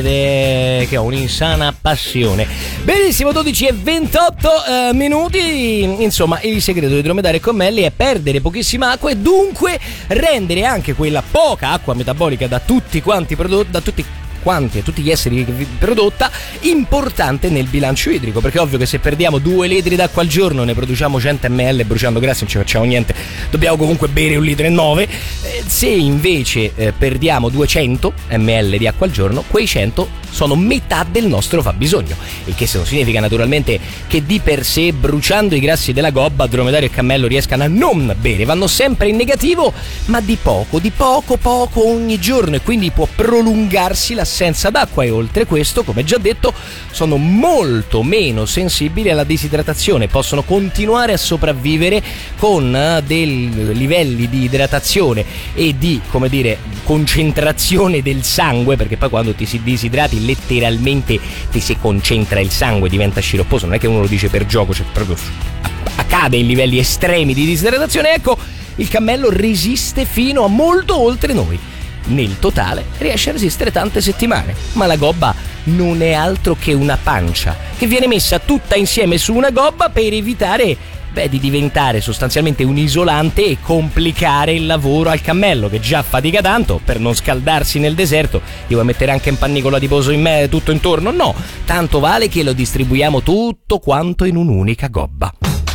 che ho un'insana passione. Benissimo, 12:28 minuti. Insomma, il segreto dei dromedari e cammelli è perdere pochissima acqua e dunque rendere anche quella poca acqua metabolica da tutti quanti prodotti, e tutti gli esseri prodotta importante nel bilancio idrico, perché è ovvio che se perdiamo 2 litri d'acqua al giorno ne produciamo 100 ml bruciando grassi, non ci facciamo niente, dobbiamo comunque bere 1,9 litri. Se invece perdiamo 200 ml di acqua al giorno, quei 100 sono metà del nostro fabbisogno, il che non significa naturalmente che di per sé bruciando i grassi della gobba dromedario e cammello riescano a non bere, vanno sempre in negativo, ma di poco ogni giorno, e quindi può prolungarsi l'assenza d'acqua, e oltre questo, come già detto, sono molto meno sensibili alla disidratazione, possono continuare a sopravvivere con dei livelli di idratazione e di, come dire, concentrazione del sangue, perché poi quando ti si disidrati letteralmente ti si concentra il sangue, diventa sciropposo, non è che uno lo dice per gioco, cioè proprio accade in livelli estremi di disidratazione. Ecco, il cammello resiste fino a molto oltre noi. Nel totale riesce a resistere tante settimane, ma la gobba non è altro che una pancia che viene messa tutta insieme su una gobba per evitare di diventare sostanzialmente un isolante e complicare il lavoro al cammello, che già fatica tanto per non scaldarsi nel deserto. Gli vuoi mettere anche un pannicolo adiposo in me tutto intorno? No, tanto vale che lo distribuiamo tutto quanto in un'unica gobba.